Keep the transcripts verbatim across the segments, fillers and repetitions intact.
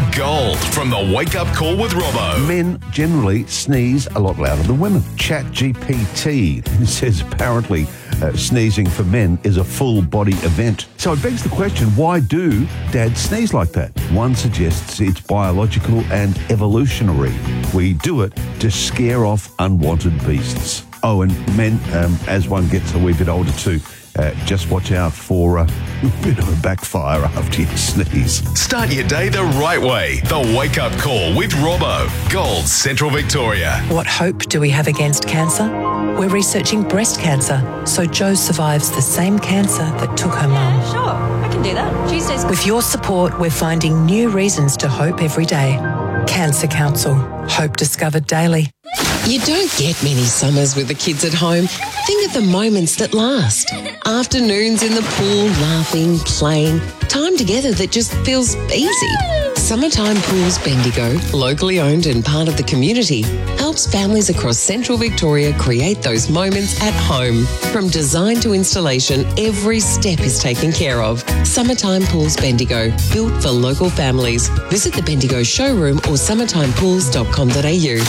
Gold from the Wake Up Call with Robbo. Men generally sneeze a lot louder than women. ChatGPT says apparently uh, sneezing for men is a full body event. So it begs the question, why do dads sneeze like that? One suggests it's biological and evolutionary. We do it to scare off unwanted beasts. Oh, and men, um, as one gets a wee bit older too, Uh, just watch out for uh, a bit of a backfire after you sneeze. Start your day the right way. The Wake Up Call with Robbo. Gold, Central Victoria. What hope do we have against cancer? We're researching breast cancer, so Jo survives the same cancer that took her mum. Yeah, sure. I can do that. Tuesdays. With your support, we're finding new reasons to hope every day. Cancer Council. Hope discovered daily. You don't get many summers with the kids at home. Think of the moments that last. Afternoons in the pool, laughing, playing. Time together that just feels easy. Summertime Pools Bendigo, locally owned and part of the community, helps families across Central Victoria create those moments at home. From design to installation, every step is taken care of. Summertime Pools Bendigo, built for local families. Visit the Bendigo showroom or summertime pools dot com dot a u.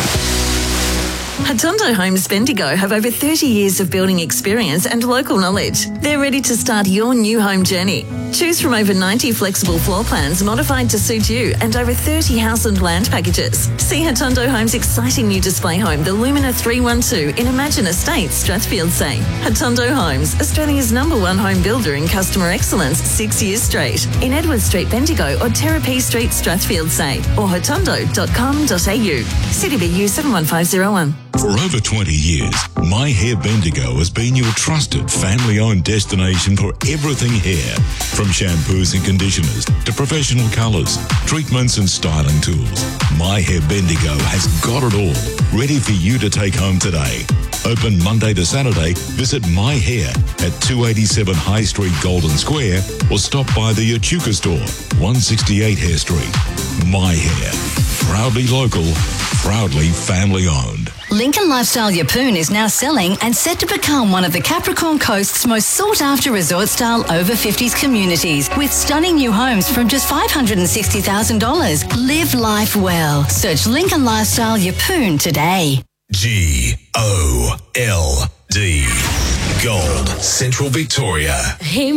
Hatondo Homes Bendigo have over thirty years of building experience and local knowledge. They're ready to start your new home journey. Choose from over ninety flexible floor plans modified to suit you and over thirty house and land packages. See Hatondo Homes' exciting new display home, the Lumina three one two in Imagine Estates, Strathfieldsay. Hatondo Homes, Australia's number one home builder in customer excellence six years straight. In Edward Street, Bendigo or Terrapee Street, Strathfieldsay or hatondo dot com dot a u. C D B U seven one five zero one. For over twenty years, My Hair Bendigo has been your trusted family-owned destination for everything hair. From shampoos and conditioners to professional colours, treatments and styling tools. My Hair Bendigo has got it all, ready for you to take home today. Open Monday to Saturday, visit My Hair at two eighty-seven High Street, Golden Square, or stop by the Echuca store, one sixty-eight Hare Street. My Hair, proudly local, proudly family-owned. Lincoln Lifestyle Yeppoon is now selling and set to become one of the Capricorn Coast's most sought-after resort-style over fifties communities with stunning new homes from just five hundred sixty thousand dollars. Live life well. Search Lincoln Lifestyle Yeppoon today. G O L D. Gold, Central Victoria.